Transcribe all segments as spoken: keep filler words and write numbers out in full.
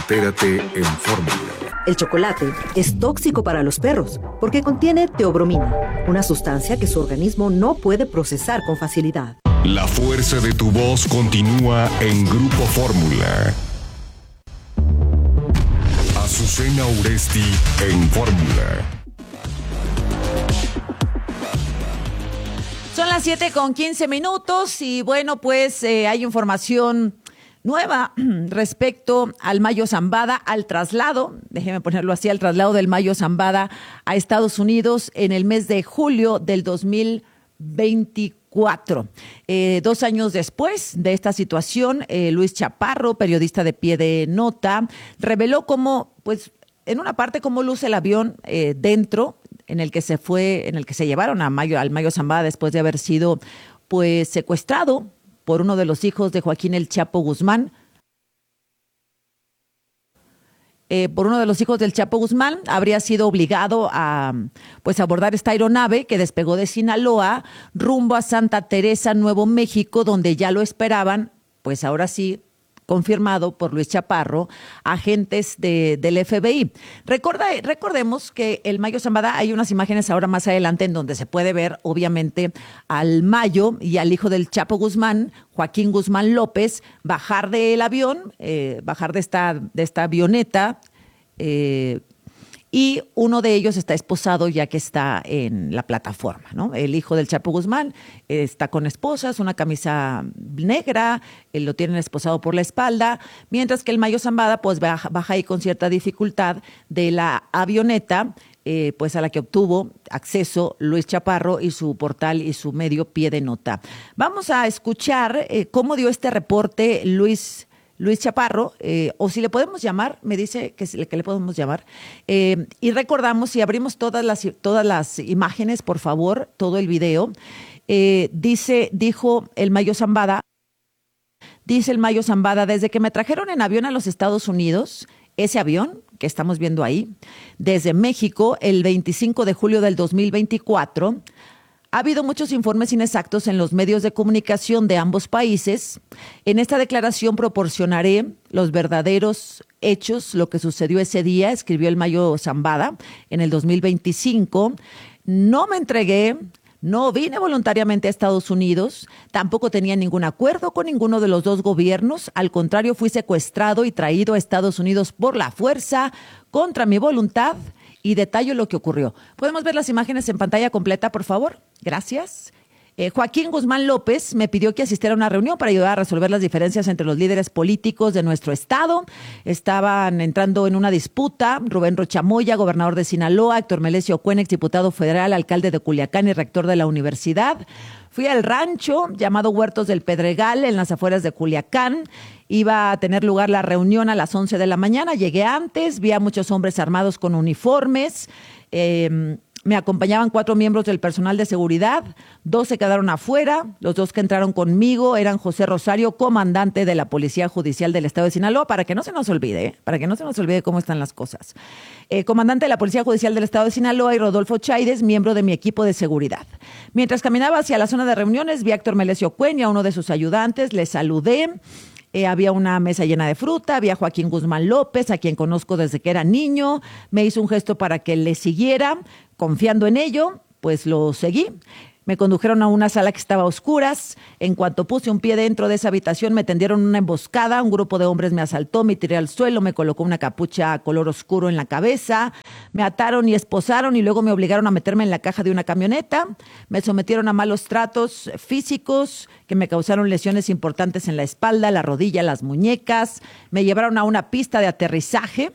Entérate en Fórmula. El chocolate es tóxico para los perros porque contiene teobromina, una sustancia que su organismo no puede procesar con facilidad. La fuerza de tu voz continúa en Grupo Fórmula. Azucena Uresti en Fórmula. Son las siete con quince minutos y bueno, pues eh, hay información nueva respecto al Mayo Zambada, al traslado, déjeme ponerlo así, al traslado del Mayo Zambada a Estados Unidos en el mes de julio del dos mil veinticuatro. Eh, dos años después de esta situación, eh, Luis Chaparro, periodista de Pie de Nota, reveló cómo, pues, en una parte cómo luce el avión eh, dentro, en el que se fue, en el que se llevaron a Mayo, al Mayo Zambada después de haber sido, pues, secuestrado por uno de los hijos de Joaquín El Chapo Guzmán. Eh, por uno de los hijos del Chapo Guzmán, habría sido obligado a pues abordar esta aeronave que despegó de Sinaloa rumbo a Santa Teresa, Nuevo México, donde ya lo esperaban, pues ahora sí, confirmado por Luis Chaparro, agentes de, del F B I. Recorda, recordemos que el Mayo Zambada, hay unas imágenes ahora más adelante en donde se puede ver obviamente al Mayo y al hijo del Chapo Guzmán, Joaquín Guzmán López, bajar del avión, eh, bajar de esta, de esta avioneta, eh, y uno de ellos está esposado ya que está en la plataforma, ¿no? El hijo del Chapo Guzmán eh, está con esposas, una camisa negra, eh, lo tienen esposado por la espalda, mientras que el Mayo Zambada pues baja, baja ahí con cierta dificultad de la avioneta, eh, pues a la que obtuvo acceso Luis Chaparro y su portal y su medio Pie de Nota. Vamos a escuchar eh, cómo dio este reporte Luis Luis Chaparro, eh, o si le podemos llamar, me dice que, que le podemos llamar, eh, y recordamos, si abrimos todas las, todas las imágenes, por favor, todo el video, eh, dice, dijo el Mayo Zambada, dice el Mayo Zambada, desde que me trajeron en avión a los Estados Unidos, ese avión que estamos viendo ahí, desde México, el veinticinco de julio del dos mil veinticuatro, ha habido muchos informes inexactos en los medios de comunicación de ambos países. En esta declaración proporcionaré los verdaderos hechos, lo que sucedió ese día, escribió el Mayo Zambada en el dos mil veinticinco. No me entregué, no vine voluntariamente a Estados Unidos, tampoco tenía ningún acuerdo con ninguno de los dos gobiernos. Al contrario, fui secuestrado y traído a Estados Unidos por la fuerza, contra mi voluntad. Y detallo lo que ocurrió. ¿Podemos ver las imágenes en pantalla completa, por favor? Gracias. Eh, Joaquín Guzmán López me pidió que asistiera a una reunión para ayudar a resolver las diferencias entre los líderes políticos de nuestro estado. Estaban entrando en una disputa Rubén Rochamoya, gobernador de Sinaloa, Héctor Melesio Cuen, exdiputado federal, alcalde de Culiacán y rector de la universidad. Fui al rancho llamado Huertos del Pedregal, en las afueras de Culiacán. Iba a tener lugar la reunión a las once de la mañana. Llegué antes, vi a muchos hombres armados con uniformes. Eh, me acompañaban cuatro miembros del personal de seguridad. Dos se quedaron afuera. Los dos que entraron conmigo eran José Rosario, comandante de la Policía Judicial del Estado de Sinaloa, para que no se nos olvide, ¿eh? para que no se nos olvide cómo están las cosas. Eh, comandante de la Policía Judicial del Estado de Sinaloa, y Rodolfo Chaides, miembro de mi equipo de seguridad. Mientras caminaba hacia la zona de reuniones, vi a Héctor Melesio Cuen y a uno de sus ayudantes. Les saludé. Eh, había una mesa llena de fruta, había Joaquín Guzmán López, a quien conozco desde que era niño. Me hizo un gesto para que le siguiera. Confiando en ello, pues lo seguí. Me condujeron a una sala que estaba a oscuras. En cuanto puse un pie dentro de esa habitación, me tendieron una emboscada. Un grupo de hombres me asaltó, me tiré al suelo, me colocó una capucha color oscuro en la cabeza. Me ataron y esposaron y luego me obligaron a meterme en la caja de una camioneta. Me sometieron a malos tratos físicos que me causaron lesiones importantes en la espalda, la rodilla, las muñecas. Me llevaron a una pista de aterrizaje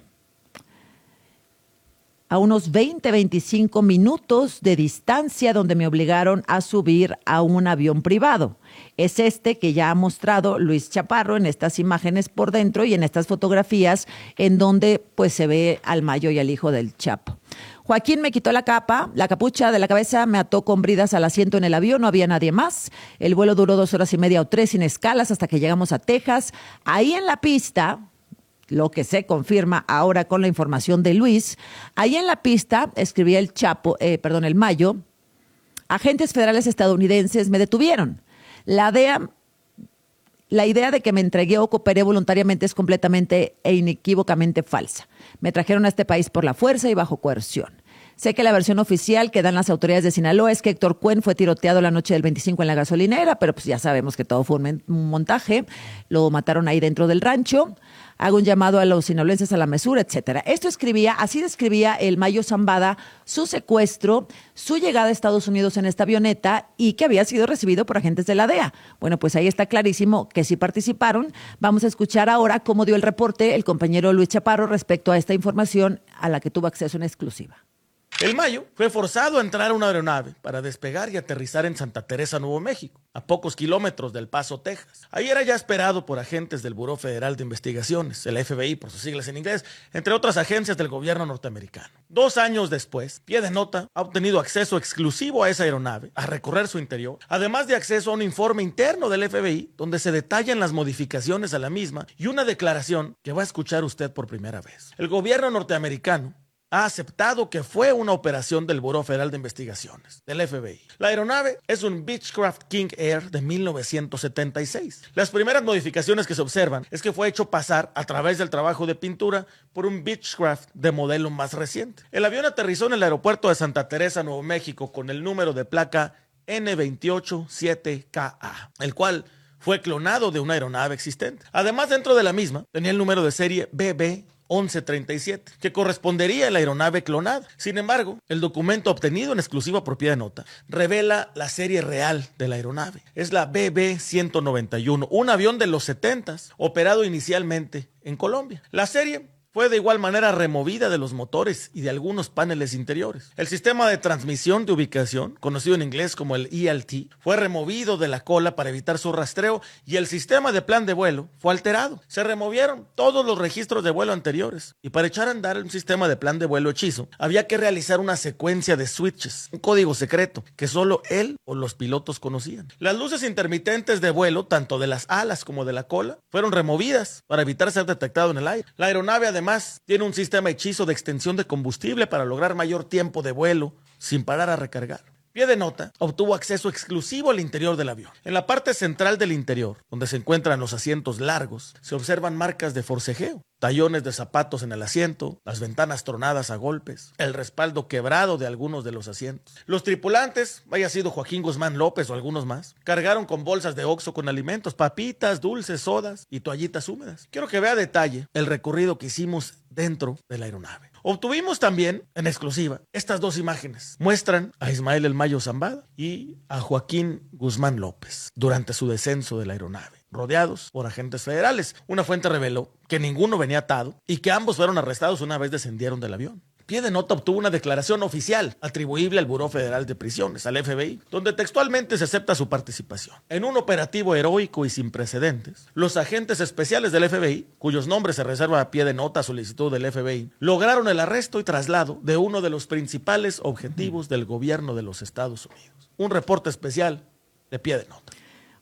a unos veinte, veinticinco minutos de distancia, donde me obligaron a subir a un avión privado. Es este que ya ha mostrado Luis Chaparro en estas imágenes por dentro y en estas fotografías en donde pues se ve al Mayo y al hijo del Chapo. Joaquín me quitó la capa, la capucha de la cabeza, me ató con bridas al asiento en el avión, no había nadie más. El vuelo duró dos horas y media o tres sin escalas hasta que llegamos a Texas. Ahí en la pista, lo que se confirma ahora con la información de Luis, ahí en la pista escribía el Chapo, eh, perdón, el Mayo, agentes federales estadounidenses me detuvieron. La D E A La idea de que me entregué o cooperé voluntariamente es completamente e inequívocamente falsa. Me trajeron a este país por la fuerza y bajo coerción. Sé que la versión oficial que dan las autoridades de Sinaloa es que Héctor Cuen fue tiroteado la noche del veinticinco en la gasolinera, pero pues ya sabemos que todo fue un montaje. Lo mataron ahí dentro del rancho. Hago un llamado a los sinaloenses a la mesura, etcétera. Esto escribía, así describía el Mayo Zambada su secuestro, su llegada a Estados Unidos en esta avioneta y que había sido recibido por agentes de la D E A. Bueno, pues ahí está clarísimo que sí participaron. Vamos a escuchar ahora cómo dio el reporte el compañero Luis Chaparro respecto a esta información a la que tuvo acceso en exclusiva. El Mayo fue forzado a entrar a una aeronave para despegar y aterrizar en Santa Teresa, Nuevo México, a pocos kilómetros del Paso, Texas. Ahí era ya esperado por agentes del Buró Federal de Investigaciones, el F B I por sus siglas en inglés, entre otras agencias del gobierno norteamericano. Dos años después, Pie de Nota ha obtenido acceso exclusivo a esa aeronave, a recorrer su interior, además de acceso a un informe interno del F B I, donde se detallan las modificaciones a la misma y una declaración que va a escuchar usted por primera vez. El gobierno norteamericano ha aceptado que fue una operación del Buró Federal de Investigaciones, del F B I. La aeronave es un Beechcraft King Air de mil novecientos setenta y seis. Las primeras modificaciones que se observan es que fue hecho pasar a través del trabajo de pintura por un Beechcraft de modelo más reciente. El avión aterrizó en el aeropuerto de Santa Teresa, Nuevo México, con el número de placa N veintiocho siete K A, el cual fue clonado de una aeronave existente. Además, dentro de la misma, tenía el número de serie B B once treinta y siete, que correspondería a la aeronave clonada. Sin embargo, el documento obtenido en exclusiva por Pie de Nota revela la serie real de la aeronave. Es la B B ciento noventa y uno, un avión de los setentas, operado inicialmente en Colombia. La serie fue de igual manera removida de los motores y de algunos paneles interiores. El sistema de transmisión de ubicación, conocido en inglés como el E L T, fue removido de la cola para evitar su rastreo y el sistema de plan de vuelo fue alterado. Se removieron todos los registros de vuelo anteriores y para echar a andar un sistema de plan de vuelo hechizo, había que realizar una secuencia de switches, un código secreto que solo él o los pilotos conocían. Las luces intermitentes de vuelo, tanto de las alas como de la cola, fueron removidas para evitar ser detectado en el aire. La aeronave, además, Además, tiene un sistema hechizo de extensión de combustible para lograr mayor tiempo de vuelo sin parar a recargar. Pie de Nota obtuvo acceso exclusivo al interior del avión. En la parte central del interior, donde se encuentran los asientos largos, se observan marcas de forcejeo, tallones de zapatos en el asiento, las ventanas tronadas a golpes, el respaldo quebrado de algunos de los asientos. Los tripulantes, haya sido Joaquín Guzmán López o algunos más, cargaron con bolsas de Oxxo con alimentos, papitas, dulces, sodas y toallitas húmedas. Quiero que vea a detalle el recorrido que hicimos dentro de la aeronave. Obtuvimos también, en exclusiva, estas dos imágenes. Muestran a Ismael El Mayo Zambada y a Joaquín Guzmán López durante su descenso de la aeronave, rodeados por agentes federales. Una fuente reveló que ninguno venía atado y que ambos fueron arrestados una vez descendieron del avión. Pie de Nota obtuvo una declaración oficial atribuible al Buró Federal de Prisiones, al F B I, donde textualmente se acepta su participación. En un operativo heroico y sin precedentes, los agentes especiales del F B I, cuyos nombres se reserva a Pie de Nota a solicitud del F B I, lograron el arresto y traslado de uno de los principales objetivos del gobierno de los Estados Unidos. Un reporte especial de Pie de Nota.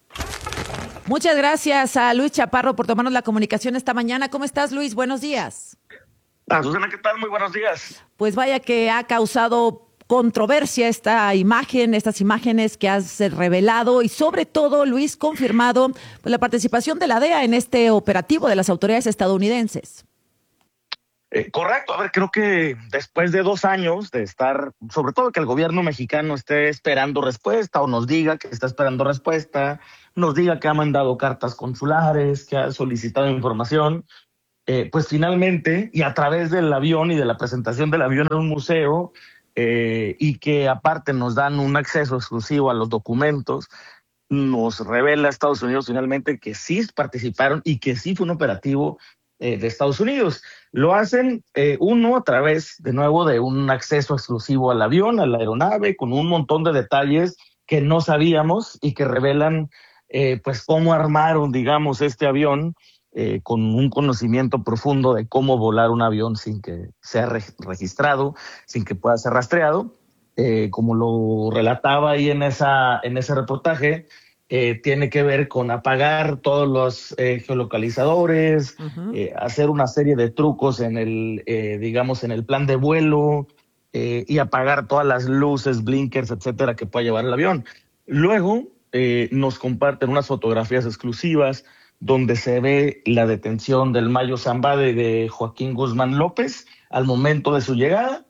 Muchas gracias a Luis Chaparro por tomarnos la comunicación esta mañana. ¿Cómo estás, Luis? Buenos días. Ah, Susana, ¿qué tal? Muy buenos días. Pues vaya que ha causado controversia esta imagen, estas imágenes que has revelado y sobre todo, Luis, confirmado pues, la participación de la D E A en este operativo de las autoridades estadounidenses. Eh, correcto, a ver, creo que después de dos años de estar, sobre todo que el gobierno mexicano esté esperando respuesta o nos diga que está esperando respuesta, nos diga que ha mandado cartas consulares, que ha solicitado información, Eh, pues finalmente, y a través del avión y de la presentación del avión en un museo, eh, y que aparte nos dan un acceso exclusivo a los documentos, nos revela Estados Unidos finalmente que sí participaron y que sí fue un operativo eh, de Estados Unidos. Lo hacen, eh, uno, a través, de nuevo, de un acceso exclusivo al avión, a la aeronave, con un montón de detalles que no sabíamos y que revelan eh, pues cómo armaron, digamos, este avión, Eh, con un conocimiento profundo de cómo volar un avión sin que sea re- registrado, sin que pueda ser rastreado. Eh, como lo relataba ahí en, esa, en ese reportaje, eh, tiene que ver con apagar todos los eh, geolocalizadores, uh-huh. eh, hacer una serie de trucos en el, eh, digamos, en el plan de vuelo eh, y apagar todas las luces, blinkers, etcétera, que pueda llevar el avión. Luego eh, nos comparten unas fotografías exclusivas donde se ve la detención del Mayo Zambada y de Joaquín Guzmán López al momento de su llegada,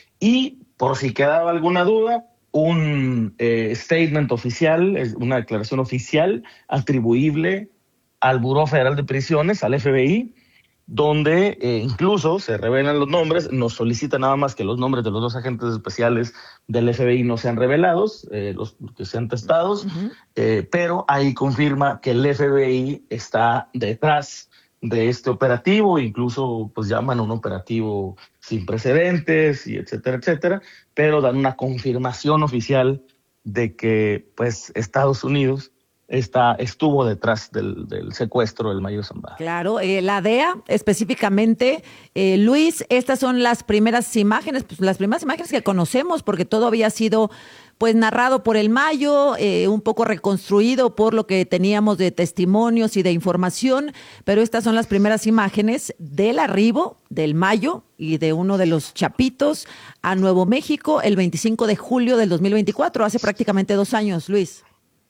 y por si quedaba alguna duda, un eh, statement oficial, una declaración oficial atribuible al Buró Federal de Prisiones, al F B I, donde eh, incluso se revelan los nombres. Nos solicita nada más que los nombres de los dos agentes especiales del F B I no sean revelados, eh, los que sean testados, uh-huh. eh, pero ahí confirma que el F B I está detrás de este operativo, incluso pues llaman un operativo sin precedentes y etcétera, etcétera, pero dan una confirmación oficial de que pues Estados Unidos Está, estuvo detrás del, del secuestro del Mayo Zambada. Claro, eh, la D E A específicamente, eh, Luis, estas son las primeras imágenes, pues las primeras imágenes que conocemos, porque todo había sido pues narrado por el Mayo, eh, un poco reconstruido por lo que teníamos de testimonios y de información, pero estas son las primeras imágenes del arribo del Mayo y de uno de los chapitos a Nuevo México el veinticinco de julio del dos mil veinticuatro, hace prácticamente dos años, Luis.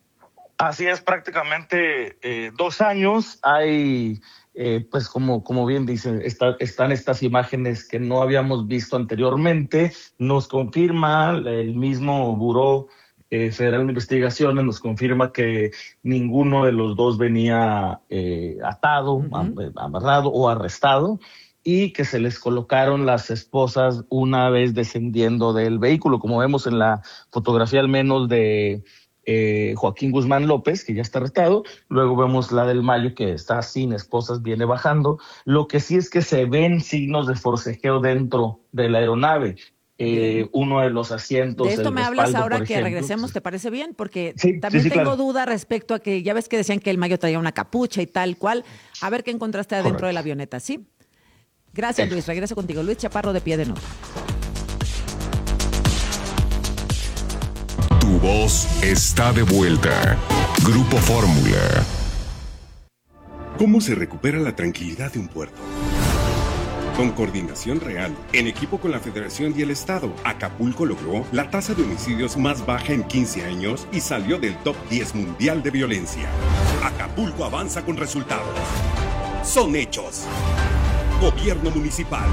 Así es, prácticamente eh, dos años. Hay, eh, pues como, como bien dicen, está, están estas imágenes que no habíamos visto anteriormente. Nos confirma el mismo Buró eh, Federal de Investigaciones, nos confirma que ninguno de los dos venía eh, atado, uh-huh. amarrado o arrestado, y que se les colocaron las esposas una vez descendiendo del vehículo, como vemos en la fotografía al menos de Eh, Joaquín Guzmán López, que ya está arrestado. Luego vemos la del Mayo, que está sin esposas, viene bajando. Lo que sí es que se ven signos de forcejeo dentro de la aeronave. Eh, uno de los asientos. De esto el me respaldo, hablas ahora por que ejemplo. regresemos, ¿te parece bien? Porque sí, también sí, sí, tengo claro. duda respecto a que ya ves que decían que el Mayo traía una capucha y tal cual. A ver qué encontraste adentro Correcto. de la avioneta, ¿sí? Gracias, sí. Luis. Regreso contigo. Luis Chaparro, de Pie de Nota. Tu voz está de vuelta. Grupo Fórmula. ¿Cómo se recupera la tranquilidad de un puerto? Con coordinación real, en equipo con la Federación y el Estado, Acapulco logró la tasa de homicidios más baja en quince años y salió del top diez mundial de violencia. Acapulco avanza con resultados. Son hechos. Gobierno municipal.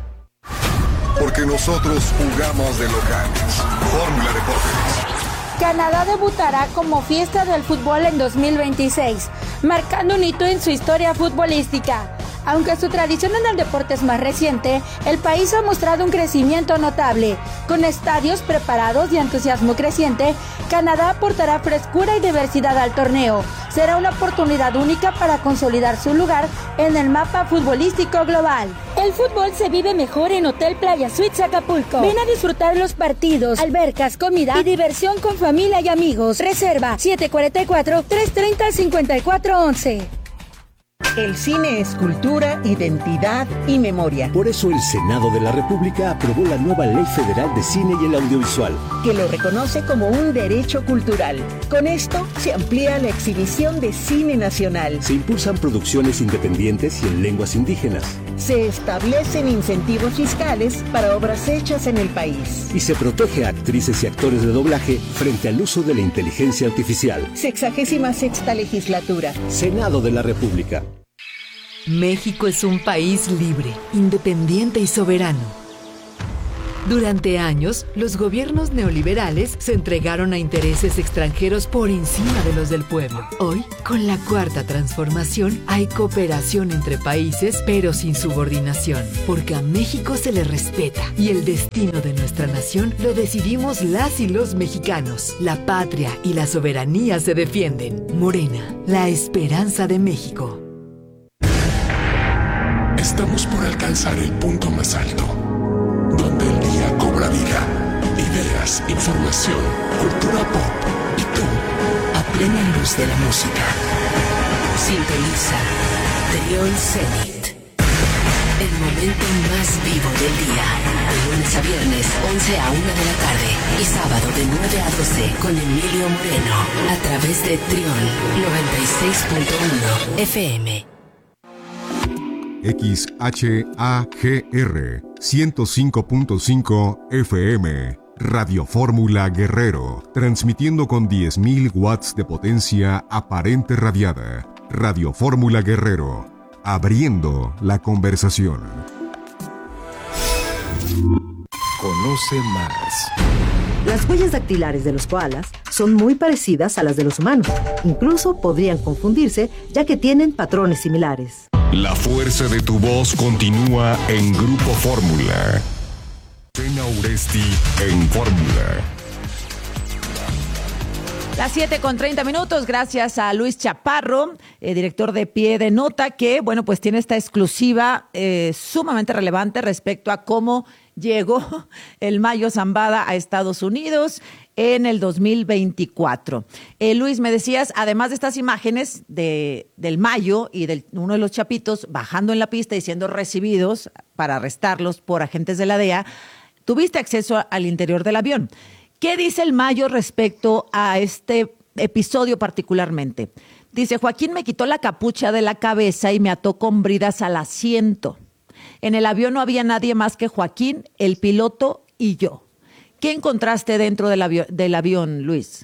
Porque nosotros jugamos de locales. Fórmula Deportes. Canadá debutará como fiesta del fútbol en dos mil veintiséis, marcando un hito en su historia futbolística. Aunque su tradición en el deporte es más reciente, el país ha mostrado un crecimiento notable. Con estadios preparados y entusiasmo creciente, Canadá aportará frescura y diversidad al torneo. Será una oportunidad única para consolidar su lugar en el mapa futbolístico global. El fútbol se vive mejor en Hotel Playa Suites Acapulco. Ven a disfrutar los partidos, albercas, comida y diversión con familia y amigos. Reserva siete cuatro cuatro, tres tres cero, cinco cuatro once. El cine es cultura, identidad y memoria. Por eso el Senado de la República aprobó la nueva Ley Federal de Cine y el Audiovisual, que lo reconoce como un derecho cultural. Con esto se amplía la exhibición de cine nacional. Se impulsan producciones independientes y en lenguas indígenas. Se establecen incentivos fiscales para obras hechas en el país. Y se protege a actrices y actores de doblaje frente al uso de la inteligencia artificial. Sexagésima sexta legislatura. Senado de la República. México es un país libre, independiente y soberano. Durante años, los gobiernos neoliberales se entregaron a intereses extranjeros por encima de los del pueblo. Hoy, con la Cuarta Transformación, hay cooperación entre países, pero sin subordinación, porque a México se le respeta y el destino de nuestra nación lo decidimos las y los mexicanos. La patria y la soberanía se defienden. Morena, la esperanza de México. Estamos por alcanzar el punto más alto, donde el día cobra vida, ideas, información, cultura pop y tú, a plena luz de la música. Sintoniza Trión Zenit, el momento más vivo del día, de lunes a viernes, once a una de la tarde, y sábado de nueve a doce, con Emilio Moreno, a través de Trión noventa y seis punto uno F M. X H A G R ciento cinco punto cinco F M, Radio Fórmula Guerrero, transmitiendo con diez mil watts de potencia aparente radiada. Radio Fórmula Guerrero, abriendo la conversación. Conoce más. Las huellas dactilares de los koalas son muy parecidas a las de los humanos. Incluso podrían confundirse, ya que tienen patrones similares. La fuerza de tu voz continúa en Grupo Fórmula. Tena Uresti en Fórmula. Las siete con treinta minutos, gracias a Luis Chaparro, eh, director de Pie de Nota, que, bueno, pues tiene esta exclusiva eh, sumamente relevante respecto a cómo llegó el Mayo Zambada a Estados Unidos en el dos mil veinticuatro. Eh, Luis, me decías, además de estas imágenes de, del Mayo y de uno de los chapitos bajando en la pista y siendo recibidos para arrestarlos por agentes de la D E A, tuviste acceso al interior del avión. ¿Qué dice el Mayo respecto a este episodio particularmente? Dice, Joaquín me quitó la capucha de la cabeza y me ató con bridas al asiento. En el avión no había nadie más que Joaquín, el piloto y yo. ¿Qué encontraste dentro del, avi- del avión, Luis?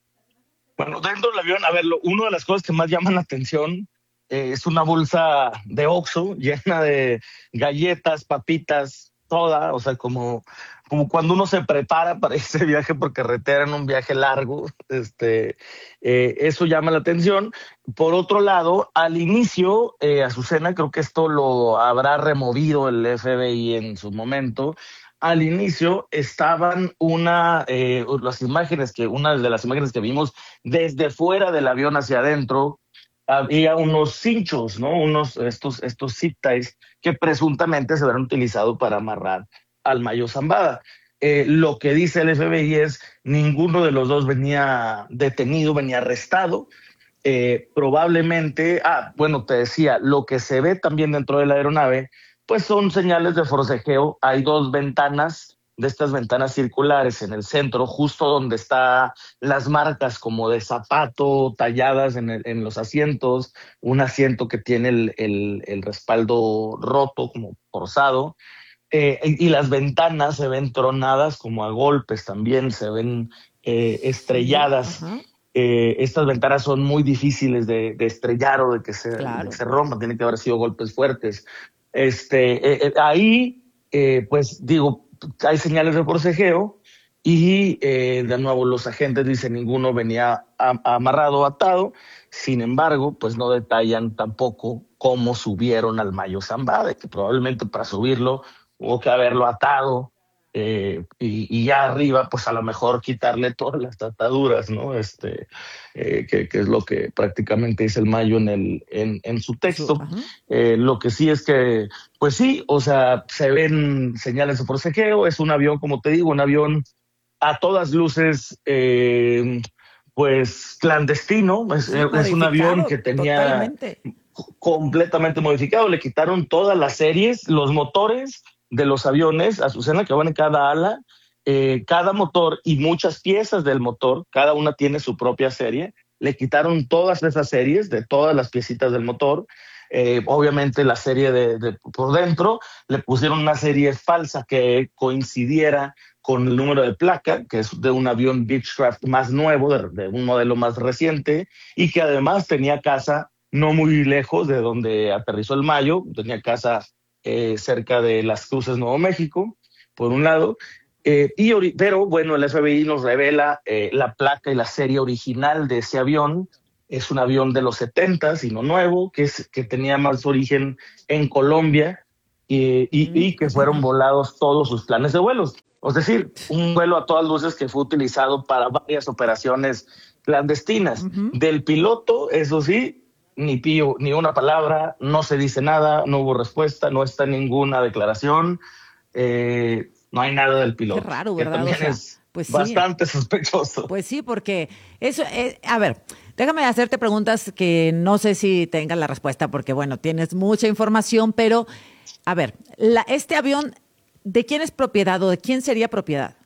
Bueno, dentro del avión, a ver, lo, una de las cosas que más llaman la atención eh, es una bolsa de Oxxo llena de galletas, papitas, toda, o sea, como, como cuando uno se prepara para ese viaje por carretera en un viaje largo, este, eh, eso llama la atención. Por otro lado, al inicio, eh, Azucena, creo que esto lo habrá removido el F B I en su momento. Al inicio estaban una, eh, las imágenes que, una de las imágenes que vimos desde fuera del avión hacia adentro, había unos cinchos, ¿no? Unos, estos, estos zip ties que presuntamente se habían utilizado para amarrar al Mayo Zambada. Eh, lo que dice el F B I es ninguno de los dos venía detenido, venía arrestado. Eh, probablemente, ah, bueno, te decía, lo que se ve también dentro de la aeronave, pues son señales de forcejeo. Hay dos ventanas, de estas ventanas circulares en el centro, justo donde están las marcas como de zapato talladas en, el, en los asientos, un asiento que tiene el, el, el respaldo roto, como forzado, eh, y, y las ventanas se ven tronadas como a golpes también, se ven eh, estrelladas. Uh-huh. Eh, estas ventanas son muy difíciles de, de estrellar o de que se, claro. de que se rompan, tienen que haber sido golpes fuertes. Este, eh, eh, ahí, eh, pues digo, hay señales de forcejeo y eh, de nuevo los agentes dicen ninguno venía a, amarrado o atado. Sin embargo, pues no detallan tampoco cómo subieron al Mayo Zambada, que probablemente para subirlo hubo que haberlo atado eh, y, y ya arriba pues a lo mejor quitarle todas las ataduras, ¿no? Este, eh, que, que es lo que prácticamente dice el Mayo en, el, en, en su texto. Uh-huh. Eh, lo que sí es que, pues sí, o sea, se ven señales de forcejeo, es un avión, como te digo, un avión a todas luces, eh, pues clandestino, es, sí, es un avión que tenía totalmente. completamente modificado, le quitaron todas las series, los motores de los aviones, Azucena, que van en cada ala, eh, cada motor y muchas piezas del motor, cada una tiene su propia serie, le quitaron todas esas series de todas las piecitas del motor, eh, obviamente la serie de, de por dentro, le pusieron una serie falsa que coincidiera con el número de placa, que es de un avión Beechcraft más nuevo, de, de un modelo más reciente, y que además tenía casa no muy lejos de donde aterrizó el Mayo, tenía casa eh, cerca de Las Cruces, Nuevo México, por un lado, eh, y, pero bueno, el F B I nos revela eh, la placa y la serie original de ese avión. Es un avión de los setentas y no nuevo, que, es, que tenía más origen en Colombia y, y, y que fueron volados todos sus planes de vuelos. Es decir, un vuelo a todas luces que fue utilizado para varias operaciones clandestinas. Uh-huh. Del piloto, eso sí, ni pío, ni una palabra, no se dice nada, no hubo respuesta, no está ninguna declaración, eh, no hay nada del piloto. Qué raro, ¿verdad? Que también o sea, es pues bastante sí. sospechoso. Pues sí, porque eso es, a ver, déjame hacerte preguntas que no sé si tengan la respuesta, porque bueno, tienes mucha información, pero a ver, la, este avión, ¿de quién es propiedad o de quién sería propiedad?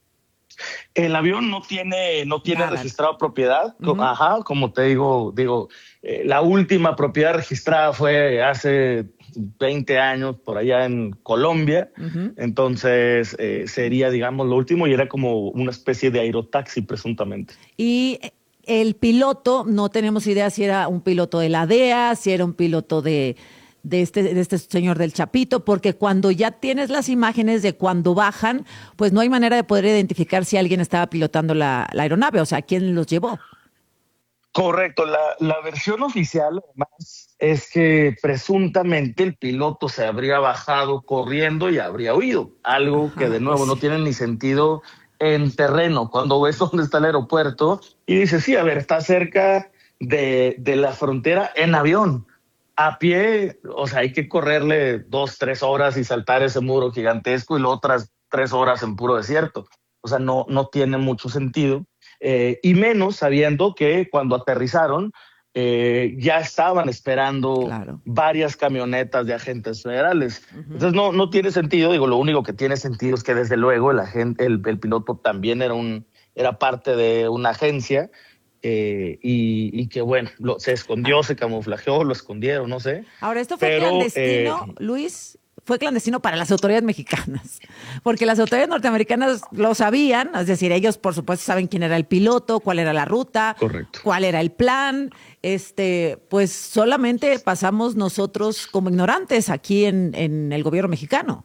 El avión no tiene, no tiene registrado propiedad. Uh-huh. Ajá, como te digo, digo, eh, la última propiedad registrada fue hace veinte años por allá en Colombia. Uh-huh. Entonces eh, sería, digamos, lo último y era como una especie de aerotaxi presuntamente. Y el piloto, no tenemos idea si era un piloto de la D E A, si era un piloto de, de, este, de este señor del Chapito, porque cuando ya tienes las imágenes de cuando bajan, pues no hay manera de poder identificar si alguien estaba pilotando la, la aeronave, o sea, quién los llevó. Correcto, la, la versión oficial además es que presuntamente el piloto se habría bajado corriendo y habría huido, algo Ajá, que de nuevo pues sí. no tiene ni sentido en terreno, cuando ves dónde está el aeropuerto y dices, sí, a ver, está cerca de, de la frontera en avión, a pie, o sea, hay que correrle dos, tres horas y saltar ese muro gigantesco y luego otras tres horas en puro desierto. O sea, no, no tiene mucho sentido, eh, y menos sabiendo que cuando aterrizaron eh, ya estaban esperando claro. varias camionetas de agentes federales. Uh-huh. Entonces no, no tiene sentido. Digo, lo único que tiene sentido es que desde luego el, agente, el, el piloto también era, un, era parte de una agencia eh, y, y que bueno, lo, se escondió, ah. se camuflajeó, lo escondieron, no sé. Ahora, ¿esto fue Pero, clandestino, eh, Luis? Fue clandestino para las autoridades mexicanas, porque las autoridades norteamericanas lo sabían, es decir, ellos por supuesto saben quién era el piloto, cuál era la ruta, Correcto. cuál era el plan, este, pues solamente pasamos nosotros como ignorantes aquí en, en el gobierno mexicano.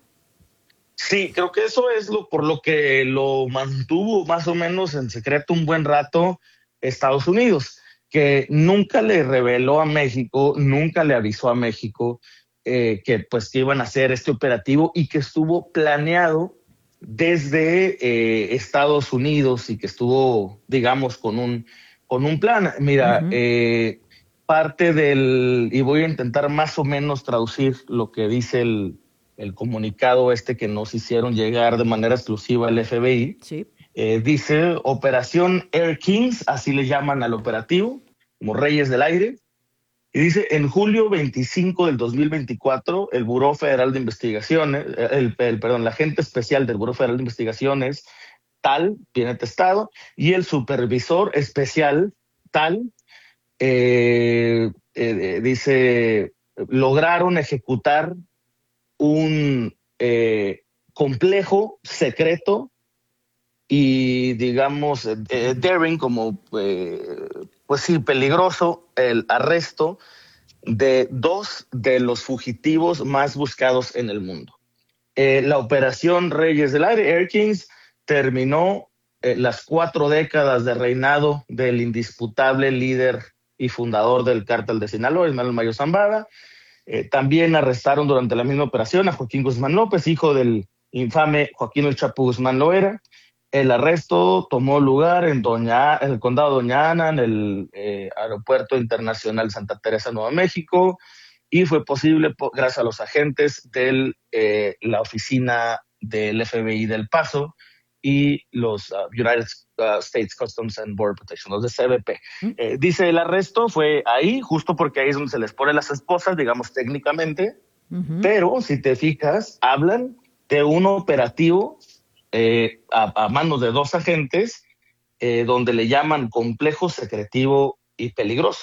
Sí, creo que eso es lo por lo que lo mantuvo más o menos en secreto un buen rato Estados Unidos, que nunca le reveló a México, nunca le avisó a México Eh, que pues que iban a hacer este operativo y que estuvo planeado desde eh, Estados Unidos y que estuvo, digamos, con un, con un plan. Mira, uh-huh. eh, parte del, y voy a intentar más o menos traducir lo que dice el, el comunicado este que nos hicieron llegar de manera exclusiva al F B I. Sí. Eh, dice Operación Air Kings, así le llaman al operativo, como Reyes del Aire. Y dice, en julio veinticinco del dos mil veinticuatro, el Buró Federal de Investigaciones, el, el, perdón, la agente especial del Buró Federal de Investigaciones, tal, viene testado, y el supervisor especial, tal, eh, eh, dice, lograron ejecutar un eh, complejo secreto y, digamos, eh, daring, como, eh, pues sí, peligroso, el arresto de dos de los fugitivos más buscados en el mundo. Eh, la operación Reyes del Aire, Air Kings, terminó eh, las cuatro décadas de reinado del indisputable líder y fundador del cártel de Sinaloa, Ismael Mayo Zambada. Eh, también arrestaron durante la misma operación a Joaquín Guzmán López, hijo del infame Joaquín El Chapo Guzmán Loera. El arresto tomó lugar en, Doña, en el condado de Doña Ana, en el eh, Aeropuerto Internacional Santa Teresa, Nuevo México, y fue posible por, gracias a los agentes de eh, la oficina del F B I del Paso y los uh, United uh, States Customs and Border Protection, los de C B P. ¿Mm? Eh, dice, el arresto fue ahí, justo porque ahí es donde se les pone las esposas, digamos técnicamente, uh-huh. pero si te fijas, hablan de un operativo Eh, a, a manos de dos agentes, eh, donde le llaman complejo, secretivo y peligroso.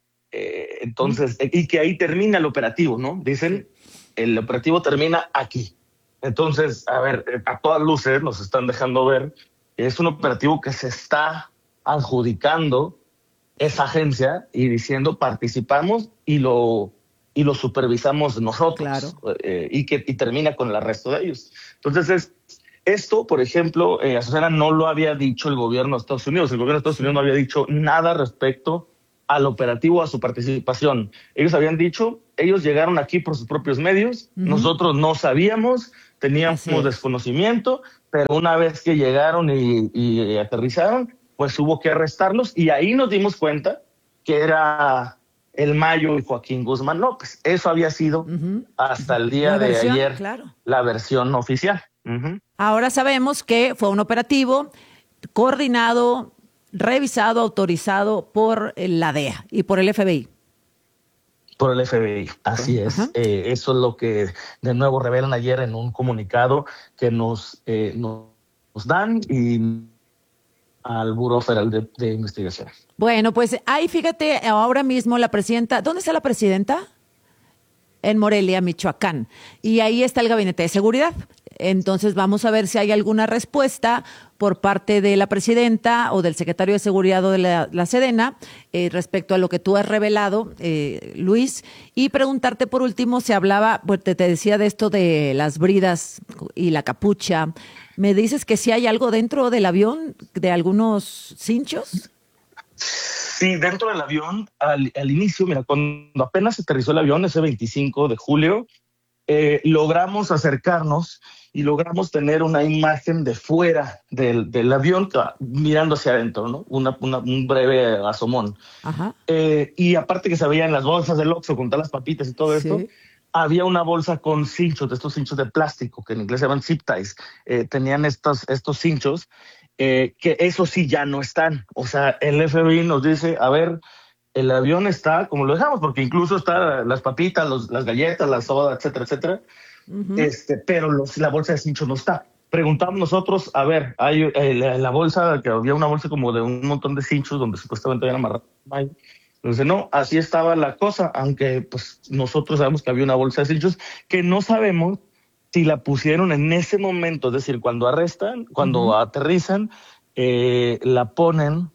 Eh, entonces, mm. y que ahí termina el operativo, ¿no? Dicen, el operativo termina aquí. Entonces, a ver, a todas luces nos están dejando ver que es un operativo que se está adjudicando esa agencia y diciendo participamos y lo, y lo supervisamos nosotros. Claro. Eh, y que y termina con el arresto de ellos. Entonces, es Esto, por ejemplo, eh, Azucena, no lo había dicho el gobierno de Estados Unidos. El gobierno de Estados Unidos no había dicho nada respecto al operativo, a su participación. Ellos habían dicho, ellos llegaron aquí por sus propios medios, uh-huh. nosotros no sabíamos, teníamos desconocimiento, pero una vez que llegaron y, y aterrizaron, pues hubo que arrestarlos y ahí nos dimos cuenta que era el Mayo y Joaquín Guzmán López. Eso había sido uh-huh. hasta el día la de versión, ayer claro. la versión oficial. Uh-huh. Ahora sabemos que fue un operativo coordinado, revisado, autorizado por la D E A y por el F B I. Por el F B I, así es. Uh-huh. Eh, eso es lo que de nuevo revelan ayer en un comunicado que nos, eh, nos dan y al Buró Federal de, de Investigación. Bueno, pues ahí fíjate, ahora mismo la presidenta, ¿dónde está la presidenta? En Morelia, Michoacán. Y ahí está el Gabinete de Seguridad. Entonces vamos a ver si hay alguna respuesta por parte de la presidenta o del secretario de Seguridad de la, la Sedena eh, respecto a lo que tú has revelado, eh, Luis, y preguntarte por último, se hablaba, pues te, te decía de esto de las bridas y la capucha. ¿Me dices que si hay algo dentro del avión, de algunos cinchos? Sí, dentro del avión, al, al inicio, mira, cuando apenas aterrizó el avión, ese veinticinco de julio, eh, logramos acercarnos y logramos tener una imagen de fuera del, del avión mirando hacia adentro, ¿no? Una, una, un breve asomón. Ajá. Eh, y aparte que se veían las bolsas del Oxxo con todas las papitas y todo sí. esto, había una bolsa con cinchos, de estos cinchos de plástico, que en inglés se llaman zip ties. Eh, tenían estos, estos cinchos, eh, que eso sí ya no están. O sea, el F B I nos dice, a ver, el avión está como lo dejamos, porque incluso están las papitas, los, las galletas, la soda, etcétera, etcétera. Uh-huh. Este, pero los, la bolsa de cinchos no está. Preguntamos nosotros, a ver, hay eh, la, la bolsa, que había una bolsa como de un montón de cinchos donde supuestamente habían amarrado. Entonces, no, así estaba la cosa, aunque pues nosotros sabemos que había una bolsa de cinchos que no sabemos si la pusieron en ese momento, es decir, cuando arrestan, cuando uh-huh. aterrizan, eh, la ponen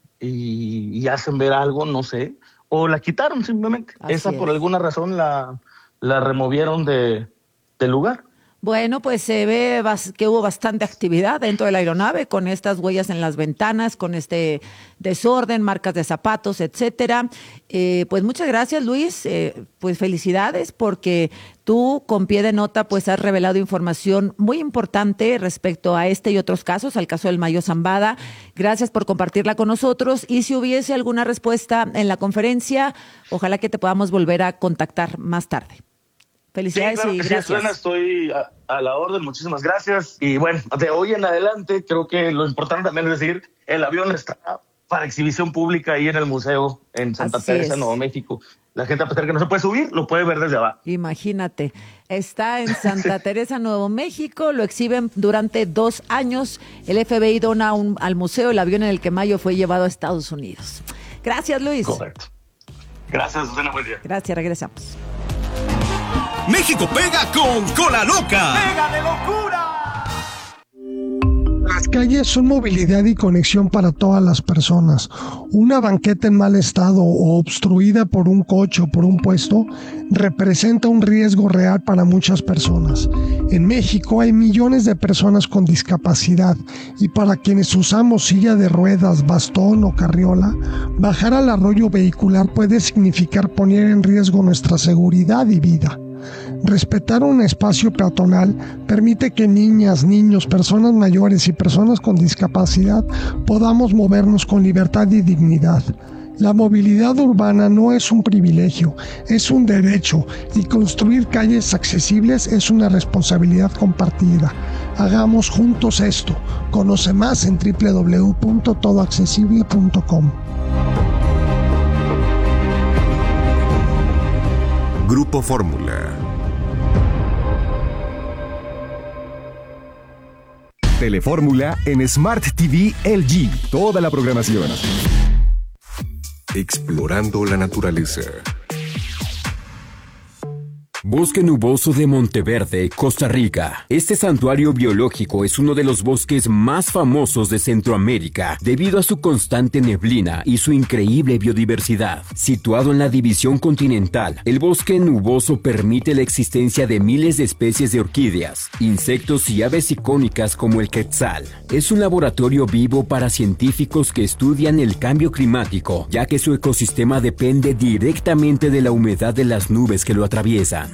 y, y hacen ver algo, no sé, o la quitaron simplemente. Así Esa es. Por alguna razón la, la removieron de del lugar. Bueno, pues se ve que hubo bastante actividad dentro de la aeronave con estas huellas en las ventanas, con este desorden, marcas de zapatos, etcétera. Eh, pues muchas gracias, Luis. Eh, pues felicidades porque tú con pie de nota pues has revelado información muy importante respecto a este y otros casos, al caso del Mayo Zambada. Gracias por compartirla con nosotros y si hubiese alguna respuesta en la conferencia, ojalá que te podamos volver a contactar más tarde. Felicidades sí, claro y que gracias. Sí, Susana, estoy a, a la orden, muchísimas gracias. Y bueno, de hoy en adelante creo que lo importante también es decir, el avión está para exhibición pública ahí en el museo en Santa Así Teresa, es. Nuevo México. La gente a pesar que no se puede subir, lo puede ver desde abajo. Imagínate, está en Santa Teresa, Nuevo México, lo exhiben durante dos años. El F B I dona un, al museo el avión en el que Mayo fue llevado a Estados Unidos. Gracias, Luis. Correcto. Gracias, Susana, buen día. Gracias, regresamos. México pega con Cola Loca. ¡Pega de locura! Las calles son movilidad y conexión para todas las personas. Una banqueta en mal estado o obstruida por un coche o por un puesto representa un riesgo real para muchas personas. En México hay millones de personas con discapacidad y para quienes usamos silla de ruedas, bastón o carriola, bajar al arroyo vehicular puede significar poner en riesgo nuestra seguridad y vida. Respetar un espacio peatonal permite que niñas, niños, personas mayores y personas con discapacidad podamos movernos con libertad y dignidad. La movilidad urbana no es un privilegio, es un derecho y construir calles accesibles es una responsabilidad compartida. Hagamos juntos esto. Conoce más en doble u doble u doble u punto todo accesible punto com. Grupo Fórmula. Telefórmula en Smart T V L G. Toda la programación. Explorando la naturaleza. Bosque Nuboso de Monteverde, Costa Rica. Este santuario biológico es uno de los bosques más famosos de Centroamérica debido a su constante neblina y su increíble biodiversidad. Situado en la división continental, el bosque nuboso permite la existencia de miles de especies de orquídeas, insectos y aves icónicas como el quetzal. Es un laboratorio vivo para científicos que estudian el cambio climático, ya que su ecosistema depende directamente de la humedad de las nubes que lo atraviesan.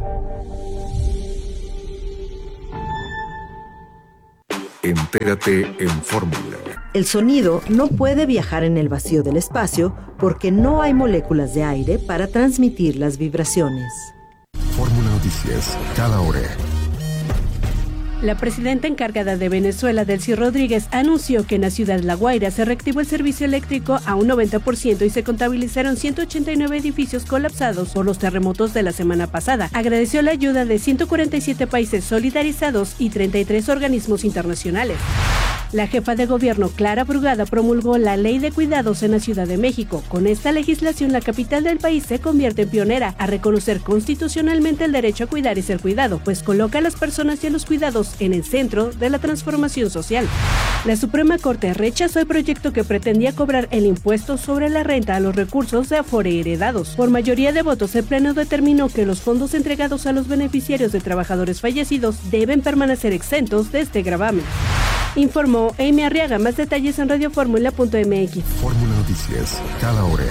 Entérate en Fórmula. El sonido no puede viajar en el vacío del espacio porque no hay moléculas de aire para transmitir las vibraciones. Fórmula Noticias, cada hora. La presidenta encargada de Venezuela, Delcy Rodríguez, anunció que en la ciudad de La Guaira se reactivó el servicio eléctrico a un noventa por ciento y se contabilizaron ciento ochenta y nueve edificios colapsados por los terremotos de la semana pasada. Agradeció la ayuda de ciento cuarenta y siete países solidarizados y treinta y tres organismos internacionales. La jefa de gobierno, Clara Brugada, promulgó la Ley de Cuidados en la Ciudad de México. Con esta legislación, la capital del país se convierte en pionera a reconocer constitucionalmente el derecho a cuidar y ser cuidado, pues coloca a las personas y a los cuidados en el centro de la transformación social. La Suprema Corte rechazó el proyecto que pretendía cobrar el impuesto sobre la renta a los recursos de Afore heredados. Por mayoría de votos, el Pleno determinó que los fondos entregados a los beneficiarios de trabajadores fallecidos deben permanecer exentos de este gravamen. Informó Amy Arriaga. Más detalles en radio fórmula punto m x. Fórmula Noticias, cada hora.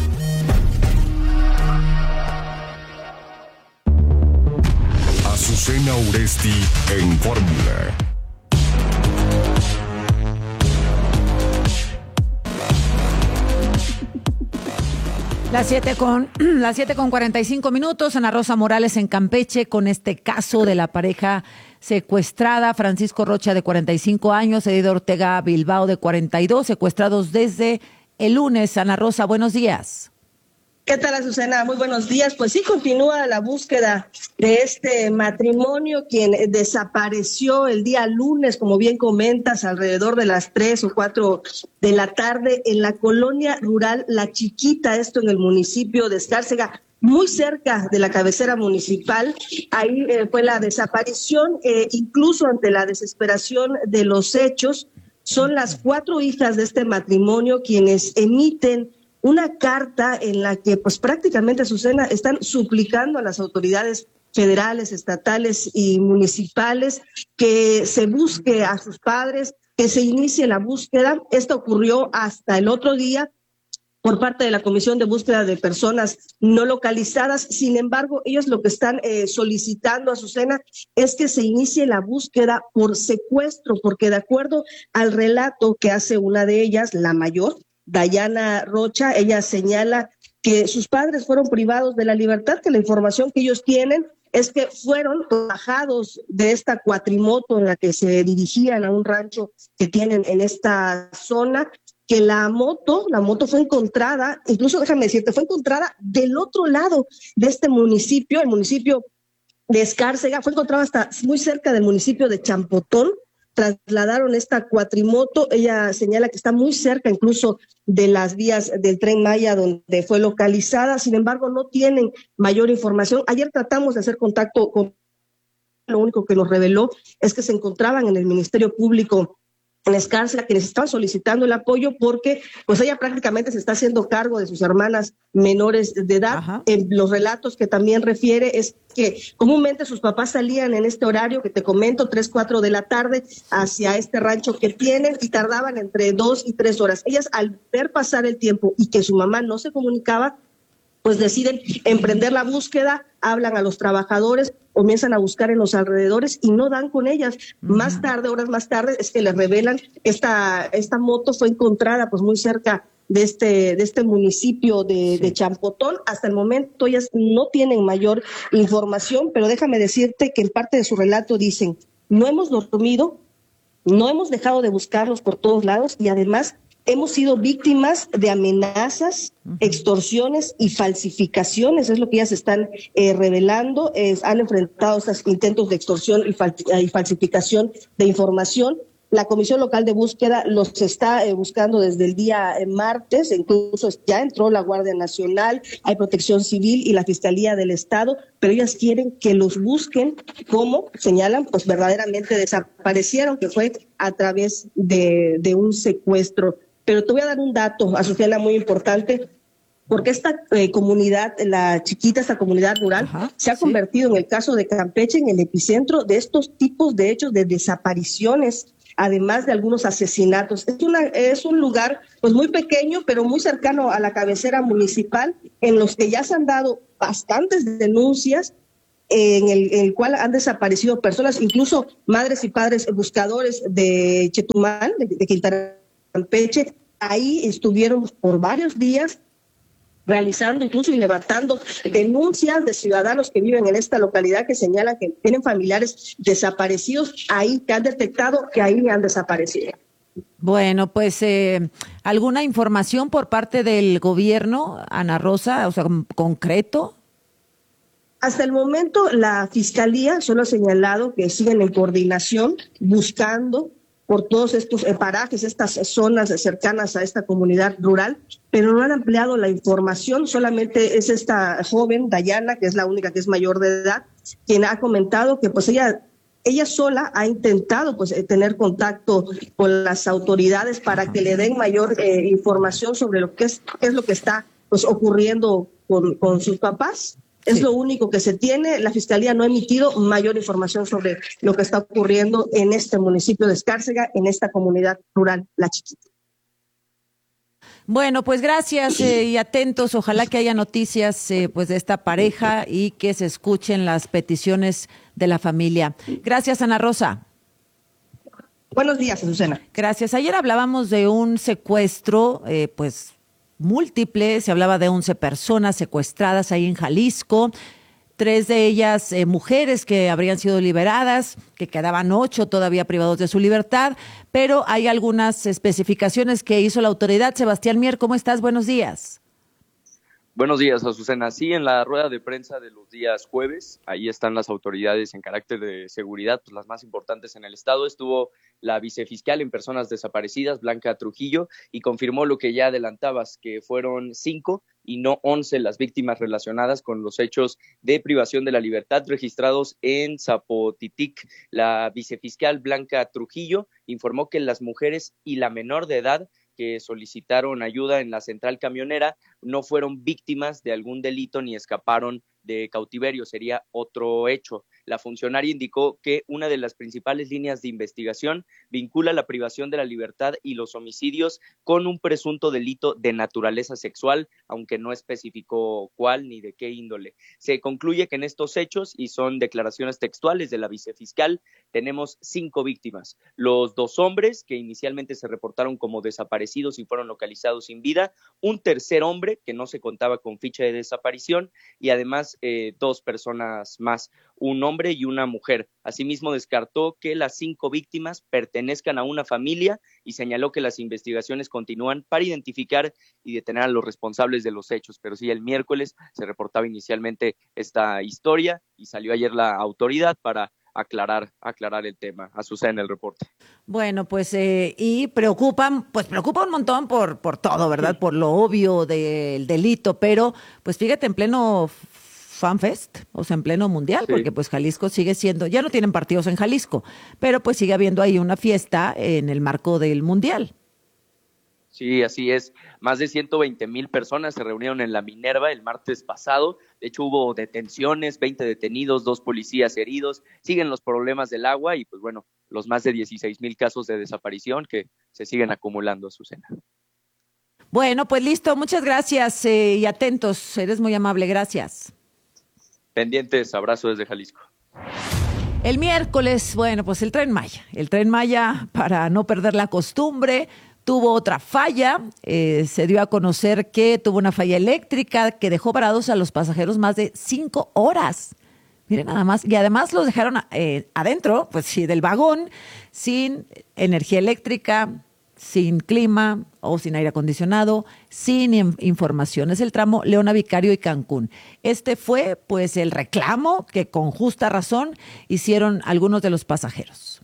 Azucena Uresti en Fórmula. Las siete con, las siete con cuarenta y cinco minutos. Ana Rosa Morales en Campeche con este caso de la pareja secuestrada. Francisco Rocha, de cuarenta y cinco años, Edith Ortega Bilbao, de cuarenta y dos, secuestrados desde el lunes. Ana Rosa, buenos días. ¿Qué tal, Azucena? Muy buenos días. Pues sí, continúa la búsqueda de este matrimonio, quien desapareció el día lunes, como bien comentas, alrededor de las tres o cuatro de la tarde en la colonia rural La Chiquita, esto en el municipio de Escárcega, muy cerca de la cabecera municipal. Ahí eh, fue la desaparición, eh, incluso ante la desesperación de los hechos. Son las cuatro hijas de este matrimonio quienes emiten una carta en la que pues prácticamente, Azucena, están suplicando a las autoridades federales, estatales y municipales que se busque a sus padres, que se inicie la búsqueda. Esto ocurrió hasta el otro día por parte de la Comisión de Búsqueda de Personas No Localizadas. Sin embargo, ellos lo que están eh, solicitando, Azucena, es que se inicie la búsqueda por secuestro, porque de acuerdo al relato que hace una de ellas, la mayor, Dayana Rocha, ella señala que sus padres fueron privados de la libertad, que la información que ellos tienen es que fueron bajados de esta cuatrimoto en la que se dirigían a un rancho que tienen en esta zona, que la moto, la moto fue encontrada, incluso déjame decirte, fue encontrada del otro lado de este municipio, el municipio de Escárcega, fue encontrada hasta muy cerca del municipio de Champotón. Trasladaron esta cuatrimoto, ella señala que está muy cerca incluso de las vías del Tren Maya donde fue localizada. Sin embargo, no tienen mayor información. Ayer tratamos de hacer contacto con, lo único que nos reveló es que se encontraban en el Ministerio Público en Escárcega, quienes están solicitando el apoyo porque pues ella prácticamente se está haciendo cargo de sus hermanas menores de edad. Ajá. En los relatos que también refiere es que comúnmente sus papás salían en este horario que te comento, tres, cuatro de la tarde, hacia este rancho que tienen y tardaban entre dos y tres horas. Ellas, al ver pasar el tiempo y que su mamá no se comunicaba, pues deciden emprender la búsqueda, hablan a los trabajadores, comienzan a buscar en los alrededores y no dan con ellas. Uh-huh. Más tarde, horas más tarde, es que les revelan esta esta moto fue encontrada pues muy cerca de este de este municipio de, sí. de Champotón. Hasta el momento ellas no tienen mayor información, pero déjame decirte que en parte de su relato dicen, no hemos dormido, no hemos dejado de buscarlos por todos lados y además hemos sido víctimas de amenazas, extorsiones y falsificaciones, es lo que ellas están eh, revelando. Eh, han enfrentado estos intentos de extorsión y, fal y falsificación de información. La Comisión Local de Búsqueda los está eh, buscando desde el día eh, martes, incluso ya entró la Guardia Nacional, hay Protección Civil y la Fiscalía del Estado, pero ellas quieren que los busquen como señalan, pues verdaderamente desaparecieron, que fue a través de, de un secuestro. Pero te voy a dar un dato, Azucena, muy importante, porque esta eh, comunidad, la chiquita, esta comunidad rural, Ajá, se ha ¿sí? convertido en el caso de Campeche en el epicentro de estos tipos de hechos de desapariciones, además de algunos asesinatos. Es, una, es un lugar pues muy pequeño, pero muy cercano a la cabecera municipal, en los que ya se han dado bastantes denuncias, en el, en el cual han desaparecido personas, incluso madres y padres buscadores de Chetumal, de, de Quintana Campeche. Ahí estuvieron por varios días realizando incluso y levantando denuncias de ciudadanos que viven en esta localidad que señalan que tienen familiares desaparecidos ahí, que han detectado que ahí han desaparecido. Bueno, pues eh, ¿alguna información por parte del gobierno, Ana Rosa, o sea, concreto? Hasta el momento la Fiscalía solo ha señalado que siguen en coordinación buscando por todos estos eh, parajes, estas zonas cercanas a esta comunidad rural, pero no han ampliado la información. Solamente es esta joven, Dayana, que es la única que es mayor de edad, quien ha comentado que pues ella... Ella sola ha intentado pues tener contacto con las autoridades para que le den mayor eh, información sobre lo que es, qué es lo que está pues ocurriendo con, con sus papás. Es sí. Lo único que se tiene. La Fiscalía no ha emitido mayor información sobre lo que está ocurriendo en este municipio de Escárcega, en esta comunidad rural, La Chiquita. Bueno, pues gracias eh, y atentos. Ojalá que haya noticias eh, pues de esta pareja y que se escuchen las peticiones de la familia. Gracias, Ana Rosa. Buenos días, Azucena. Gracias. Ayer hablábamos de un secuestro, eh, pues múltiple. Se hablaba de once personas secuestradas ahí en Jalisco. Tres de ellas eh, mujeres que habrían sido liberadas, que quedaban ocho todavía privados de su libertad, pero hay algunas especificaciones que hizo la autoridad. Sebastián Mier, ¿cómo estás? Buenos días. Buenos días, Azucena. Sí, en la rueda de prensa de los días jueves, ahí están las autoridades en carácter de seguridad, pues las más importantes en el estado. Estuvo la vicefiscal en personas desaparecidas, Blanca Trujillo, y confirmó lo que ya adelantabas, que fueron cinco y no once las víctimas relacionadas con los hechos de privación de la libertad registrados en Zapotitic. La vicefiscal Blanca Trujillo informó que las mujeres y la menor de edad que solicitaron ayuda en la central camionera no fueron víctimas de algún delito ni escaparon de cautiverio, sería otro hecho. La funcionaria indicó que una de las principales líneas de investigación vincula la privación de la libertad y los homicidios con un presunto delito de naturaleza sexual, aunque no especificó cuál ni de qué índole. Se concluye que en estos hechos, y son declaraciones textuales de la vicefiscal, tenemos cinco víctimas. Los dos hombres que inicialmente se reportaron como desaparecidos y fueron localizados sin vida, un tercer hombre que no se contaba con ficha de desaparición y además eh, dos personas más, un hombre y una mujer. Asimismo, descartó que las cinco víctimas pertenezcan a una familia y señaló que las investigaciones continúan para identificar y detener a los responsables de los hechos. Pero sí, el miércoles se reportaba inicialmente esta historia y salió ayer la autoridad para aclarar, aclarar el tema. Azucena en el reporte. Bueno, pues eh, y preocupan, pues preocupa un montón por, por todo, ¿verdad? Sí. Por lo obvio del delito, pero pues fíjate, en pleno FanFest, o sea, en pleno mundial, sí. Porque pues Jalisco sigue siendo, ya no tienen partidos en Jalisco, pero pues sigue habiendo ahí una fiesta en el marco del mundial. Sí, así es. Más de ciento veinte mil personas se reunieron en la Minerva el martes pasado. De hecho, hubo detenciones, veinte detenidos, dos policías heridos. Siguen los problemas del agua y, pues bueno, los más de dieciséis mil casos de desaparición que se siguen acumulando, Azucena. Bueno, pues listo. Muchas gracias eh, y atentos. Eres muy amable. Gracias. Pendientes. Abrazo desde Jalisco. El miércoles, bueno, pues el Tren Maya. El Tren Maya, para no perder la costumbre, tuvo otra falla. Eh, se dio a conocer que tuvo una falla eléctrica que dejó parados a los pasajeros más de cinco horas. Miren nada más. Y además los dejaron eh, adentro, pues sí, del vagón, sin energía eléctrica, sin clima o sin aire acondicionado, sin in- información. Es el tramo Leona Vicario y Cancún. Este fue, pues, el reclamo que con justa razón hicieron algunos de los pasajeros.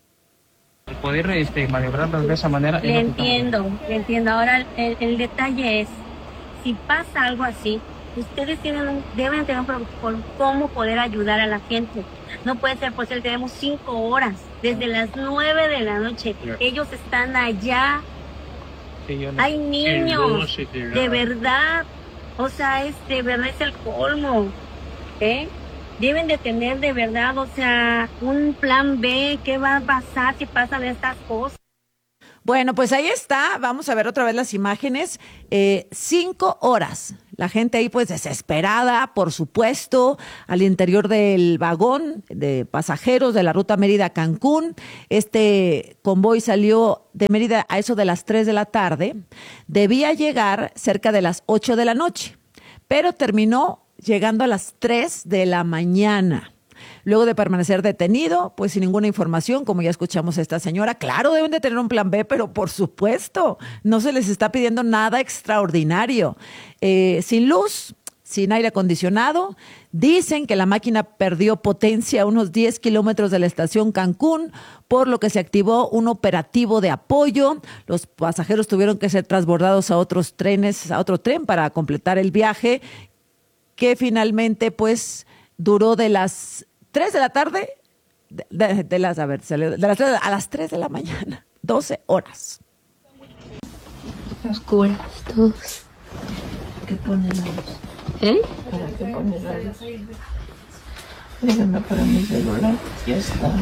Poder este, maniobrarlos de esa manera. Le entiendo, le entiendo. Ahora el, el detalle es, si pasa algo así, ustedes tienen, deben tener un protocolo cómo poder ayudar a la gente. No puede ser posible, tenemos cinco horas, desde las nueve de la noche. Ellos están allá, sí, no. Hay niños, de verdad, o sea, es de verdad es el colmo, ¿eh? Deben de tener de verdad, o sea, un plan B, ¿qué va a pasar si pasan estas cosas? Bueno, pues ahí está, vamos a ver otra vez las imágenes, eh, cinco horas, la gente ahí pues desesperada, por supuesto, al interior del vagón de pasajeros de la ruta Mérida-Cancún. Este convoy salió de Mérida a eso de las tres de la tarde, debía llegar cerca de las ocho de la noche, pero terminó llegando a las tres de la mañana. Luego de permanecer detenido, pues sin ninguna información, como ya escuchamos a esta señora, claro, deben de tener un plan B, pero por supuesto, no se les está pidiendo nada extraordinario. Eh, sin luz, sin aire acondicionado. Dicen que la máquina perdió potencia a unos diez kilómetros de la estación Cancún, por lo que se activó un operativo de apoyo. Los pasajeros tuvieron que ser transbordados a otros trenes, a otro tren para completar el viaje, que finalmente pues duró de las tres de la tarde, de, de, de las, a ver, de las tres, a las tres de la mañana, doce horas. Oscuras todos. ¿Qué ponen la luz? ¿Eh? ¿Para qué ponen la luz? Déjame para mi celular. Ya está.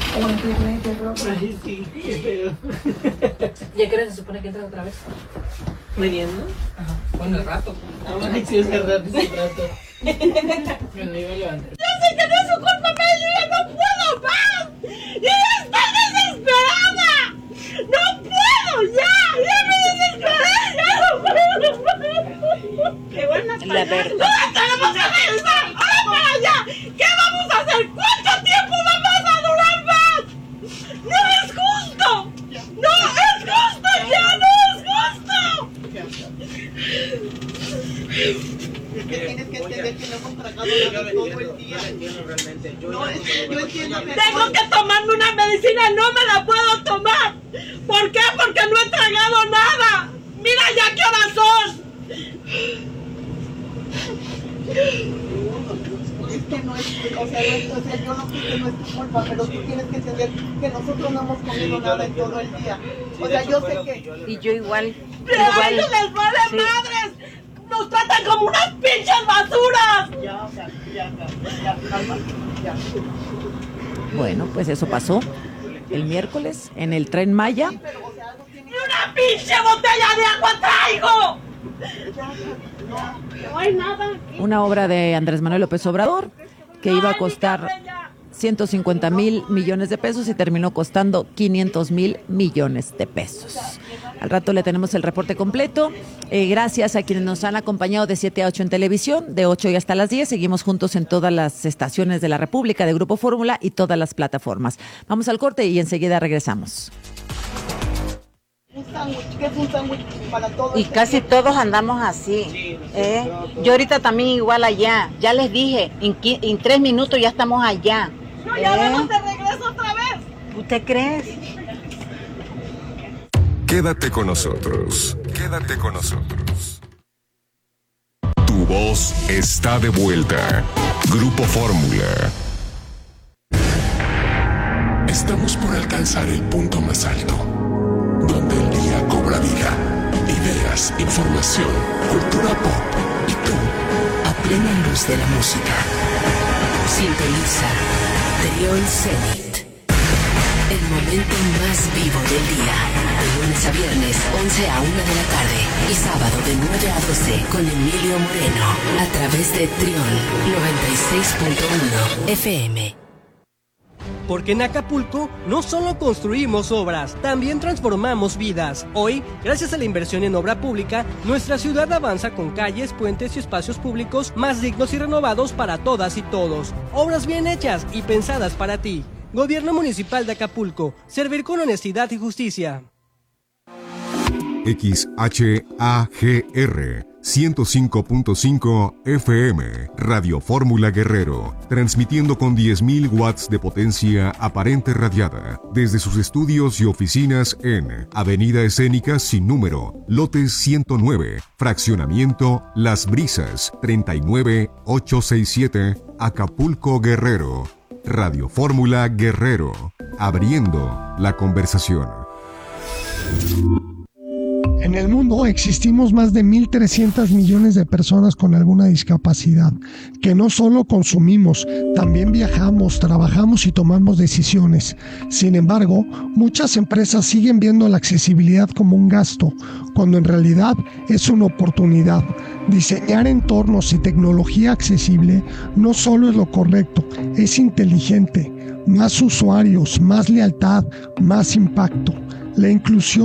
¿Ya qué se supone que entras otra vez? ¿Leyendo? Ajá. Bueno, el rato. Ay, sí, es el rato, es el rato. Yo no iba a levantar. Yo sé que no es su culpa, pero yo ya no puedo más. ¡Yo ya estoy desesperada! ¡No puedo ya! ¡Ya me desesperé! ¡Ya no puedo! ¡Qué buenas palabras! ¡No tenemos que regresar! ¡Ahora para allá! ¿Qué vamos a hacer? ¿Cuánto tiempo vamos a durar más? ¡No es justo! ¡No es justo! ¡Ya no es justo! Es que tienes que entender que no hemos tragado nada todo el día. No, es que yo entiendo que... Tengo que tomarme una medicina, no me la puedo tomar. ¿Por qué? Porque no he tragado nada. Mira ya qué horas son. Es que no es, o sea, no es, o sea, yo no sé que no es tu culpa, pero tú tienes que entender que nosotros no hemos comido nada en todo el día. O sea, yo sé que... Y yo igual. Pero a ellos les vale sí. madres. ¡Nos tratan como unas pinches basuras! Ya, o sea, ya, ya, calma, ya. Bueno, pues eso pasó el miércoles en el Tren Maya. Sí, pero, o sea, no tiene... ¡Y una pinche botella de agua traigo! No, no hay nada aquí. Una obra de Andrés Manuel López Obrador que iba a costar ciento cincuenta mil millones de pesos y terminó costando quinientos mil millones de pesos. Al rato le tenemos el reporte completo. Eh, gracias a quienes nos han acompañado de siete a ocho en televisión, de ocho y hasta las diez. Seguimos juntos en todas las estaciones de la República, de Grupo Fórmula y todas las plataformas. Vamos al corte y enseguida regresamos. Un sándwich, ¿qué es un sándwich para todos? Y casi todos andamos así. ¿eh? Yo ahorita también igual allá. Ya les dije, en, en tres minutos ya estamos allá. No, ya ¿eh? vamos de regreso otra vez. ¿Usted cree? Quédate con nosotros. Quédate con nosotros. Tu voz está de vuelta. Grupo Fórmula. Estamos por alcanzar el punto más alto, donde el día cobra vida. Ideas, información, cultura pop y tú, a plena luz de la música. Sintoniza Trión Zenit. El momento más vivo del día. De lunes a viernes, once a una de la tarde. Y sábado de nueve a doce con Emilio Moreno. A través de Trión noventa y seis punto uno F M. Porque en Acapulco no solo construimos obras, también transformamos vidas. Hoy, gracias a la inversión en obra pública, nuestra ciudad avanza con calles, puentes y espacios públicos más dignos y renovados para todas y todos. Obras bien hechas y pensadas para ti. Gobierno Municipal de Acapulco. Servir con honestidad y justicia. X H A G R ciento cinco punto cinco F M, Radio Fórmula Guerrero, transmitiendo con diez mil watts de potencia aparente radiada, desde sus estudios y oficinas en Avenida Escénica sin número, lote ciento nueve, fraccionamiento Las Brisas, treinta y nueve mil ochocientos sesenta y siete, Acapulco, Guerrero. Radio Fórmula Guerrero, abriendo la conversación. En el mundo existimos más de mil trescientos millones de personas con alguna discapacidad, que no solo consumimos, también viajamos, trabajamos y tomamos decisiones. Sin embargo, muchas empresas siguen viendo la accesibilidad como un gasto, cuando en realidad es una oportunidad. Diseñar entornos y tecnología accesible no solo es lo correcto, es inteligente. Más usuarios, más lealtad, más impacto. La inclusión